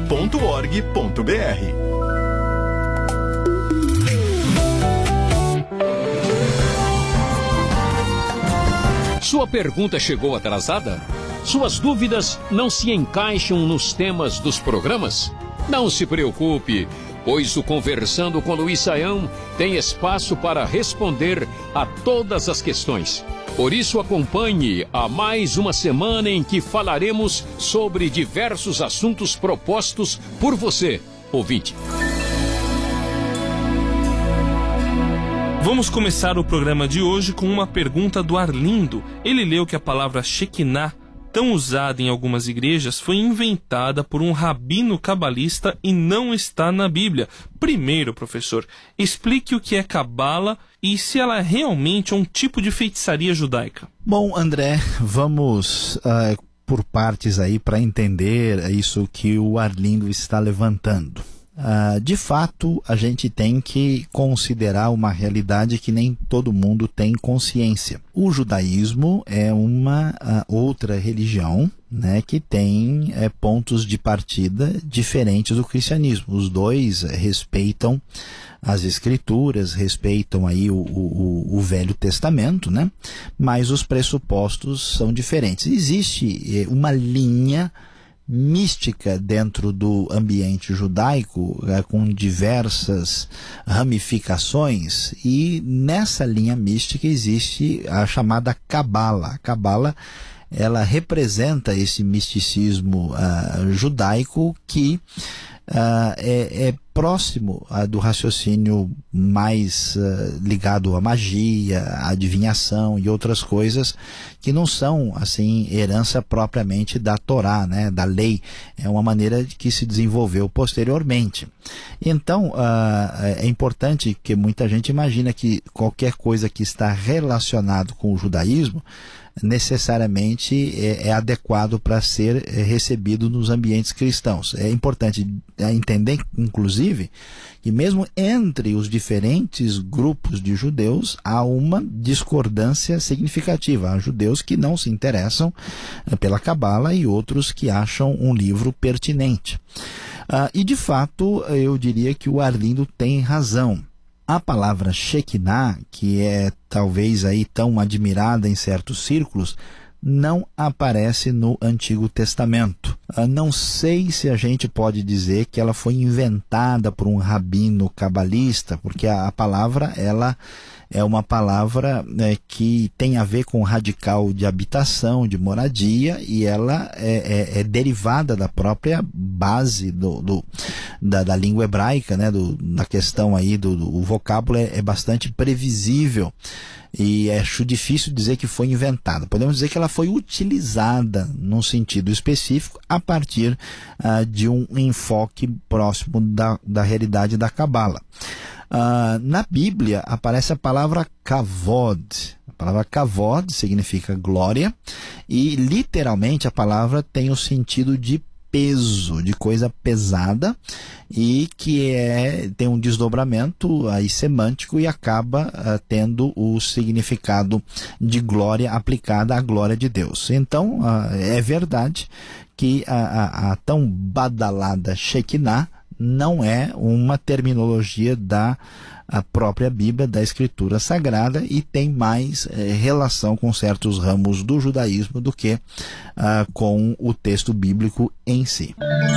Sua pergunta chegou atrasada? Suas dúvidas não se encaixam nos temas dos programas? Não se preocupe, pois o Conversando com Luiz Saião tem espaço para responder a todas as questões. Por isso acompanhe a mais uma semana em que falaremos sobre diversos assuntos propostos por você, ouvinte. Vamos começar o programa de hoje com uma pergunta do Arlindo. Ele leu que a palavra Shekinah, tão usada em algumas igrejas, foi inventada por um rabino cabalista e não está na Bíblia. Primeiro, professor, explique o que é cabala e se ela realmente é um tipo de feitiçaria judaica. Bom, André, vamos por partes aí para entender isso que o Arlindo está levantando. De fato, a gente tem que considerar uma realidade que nem todo mundo tem consciência. O judaísmo é uma outra religião, né, que tem pontos de partida diferentes do cristianismo. Os dois respeitam as escrituras, respeitam aí o Velho Testamento, né, mas os pressupostos são diferentes. Existe uma linha mística dentro do ambiente judaico, com diversas ramificações, e nessa linha mística existe a chamada Cabala. A Cabala, ela representa esse misticismo judaico que é próximo do raciocínio mais ligado à magia, à adivinhação e outras coisas que não são assim herança propriamente da Torá, né, da lei. É uma maneira que se desenvolveu posteriormente. Então é importante, que muita gente imagina que qualquer coisa que está relacionado com o judaísmo necessariamente é adequado para ser recebido nos ambientes cristãos. É importante entender, inclusive, que mesmo entre os diferentes grupos de judeus há uma discordância significativa. Há judeus que não se interessam pela Cabala e outros que acham um livro pertinente. E de fato, eu diria que o Arlindo tem razão. A palavra Shekinah, que é talvez aí tão admirada em certos círculos, não aparece no Antigo Testamento. Não sei se a gente pode dizer que ela foi inventada por um rabino cabalista, porque a palavra ela é uma palavra que tem a ver com radical de habitação, de moradia, e ela é derivada da própria base da língua hebraica, né, da questão aí o vocábulo é bastante previsível. E acho difícil dizer que foi inventada. Podemos dizer que ela foi utilizada num sentido específico a partir de um enfoque próximo da realidade da Cabala. Na Bíblia aparece a palavra kavod. A palavra kavod significa glória e literalmente a palavra tem o sentido de peso, de coisa pesada, e que tem um desdobramento aí semântico e acaba tendo o significado de glória aplicada à glória de Deus. Então é verdade que a tão badalada Shekinah não é uma terminologia da própria Bíblia, da Escritura Sagrada, e tem mais relação com certos ramos do judaísmo do que com o texto bíblico em si.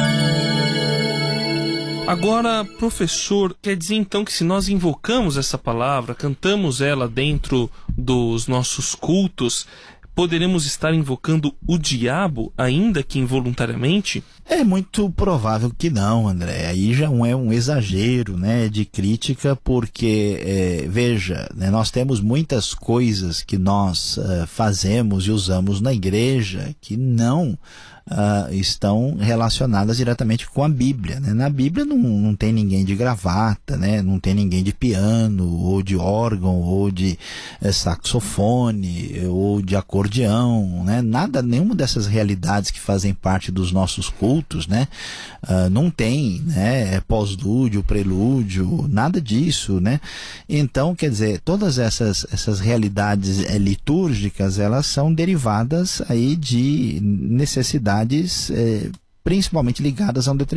Agora, professor, quer dizer então que se nós invocamos essa palavra, cantamos ela dentro dos nossos cultos, poderemos estar invocando o diabo, ainda que involuntariamente? É muito provável que não, André. Aí já é um exagero, né, de crítica, porque, veja, né, nós temos muitas coisas que nós fazemos e usamos na igreja que não estão relacionadas diretamente com a Bíblia, né? Na Bíblia não tem ninguém de gravata, né? Não tem ninguém de piano, ou de órgão, ou de saxofone, ou de acordeão, né? Nenhuma dessas realidades que fazem parte dos nossos cultos, né? Não tem, né? Pós-lúdio, prelúdio, nada disso, né? Então, quer dizer, todas essas realidades litúrgicas, elas são derivadas aí de necessidades principalmente ligadas a um determinado